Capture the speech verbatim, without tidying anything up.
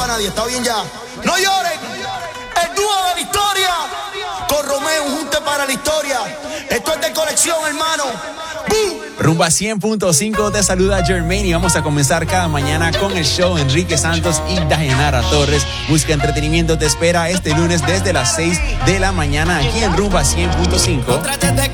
para nadie, está bien ya. No lloren. El dúo de la historia con Romeo, un junte para la historia. Esto es de colección, hermano. ¡Bum! Rumba cien punto cinco te saluda Jermaine y vamos a comenzar cada mañana con el show Enrique Santos y Dayanara Torres. Busca Entretenimiento te espera este lunes desde las seis de la mañana aquí en Rumba cien punto cinco.